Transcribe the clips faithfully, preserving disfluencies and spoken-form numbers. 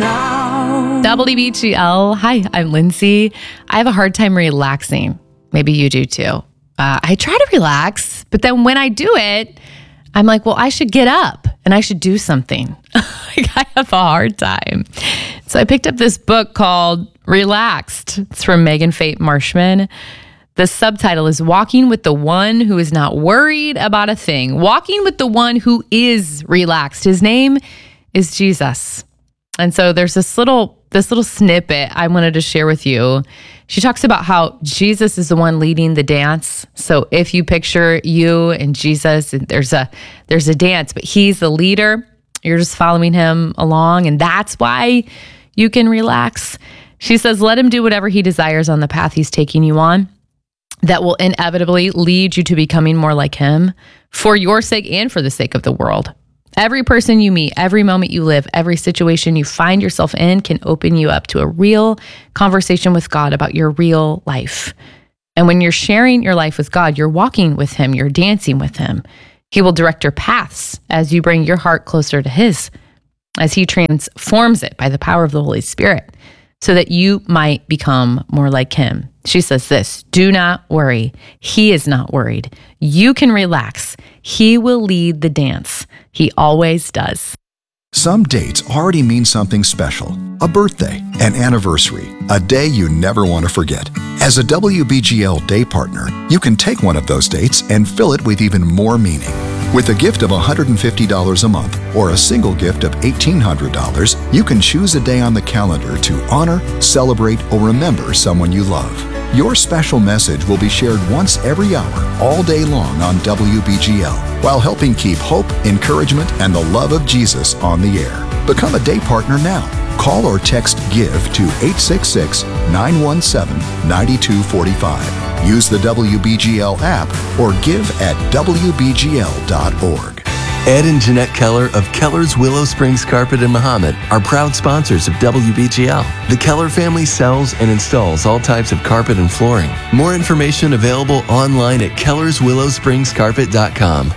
now. W B G L. Hi, I'm Lindsay. I have a hard time relaxing. Maybe you do too. Uh, I try to relax, but then when I do it, I'm like, well, I should get up and I should do something. Like, I have a hard time. So I picked up this book called Relaxed. It's from Megan Fate Marshman. The subtitle is Walking with the One Who Is Not Worried About a Thing. Walking with the One Who Is Relaxed. His name is Jesus. And so there's this little this little snippet I wanted to share with you. She talks about how Jesus is the one leading the dance. So if you picture you and Jesus, and there's a there's a dance, but he's the leader. You're just following him along, and that's why you can relax. She says, let him do whatever he desires on the path he's taking you on. That will inevitably lead you to becoming more like him for your sake and for the sake of the world. Every person you meet, every moment you live, every situation you find yourself in can open you up to a real conversation with God about your real life. And when you're sharing your life with God, you're walking with him, you're dancing with him. He will direct your paths as you bring your heart closer to his, as he transforms it by the power of the Holy Spirit, so that you might become more like him. She says this, do not worry. He is not worried. You can relax. He will lead the dance. He always does. Some dates already mean something special. A birthday, an anniversary, a day you never want to forget. As a W B G L day partner, you can take one of those dates and fill it with even more meaning. With a gift of one hundred fifty dollars a month or a single gift of eighteen hundred dollars, you can choose a day on the calendar to honor, celebrate, or remember someone you love. Your special message will be shared once every hour, all day long on W B G L, while helping keep hope, encouragement, and the love of Jesus on the air. Become a day partner now. Call or text GIVE to eight six six, nine one seven, nine two four five. Use the W B G L app or give at W B G L dot org. Ed and Jeanette Keller of Keller's Willow Springs Carpet in Mahomet are proud sponsors of W B G L. The Keller family sells and installs all types of carpet and flooring. More information available online at kellers willow springs carpet dot com.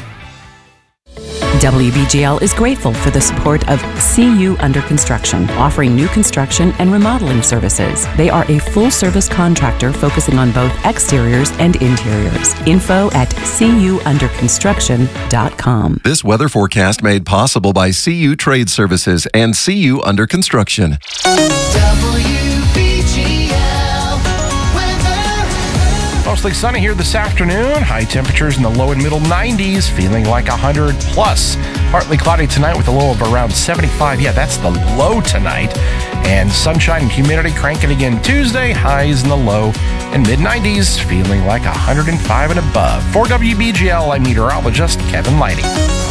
W B G L is grateful for the support of C U Under Construction, offering new construction and remodeling services. They are a full-service contractor focusing on both exteriors and interiors. Info at c u under construction dot com. This weather forecast made possible by C U Trade Services and C U Under Construction. Mostly sunny here this afternoon. High temperatures in the low and middle nineties, feeling like one hundred plus. Partly cloudy tonight with a low of around seventy-five. Yeah, that's the low tonight. And sunshine and humidity cranking again Tuesday. Highs in the low and mid nineties, feeling like one hundred five and above. For W B G L, I'm meteorologist Kevin Lighty.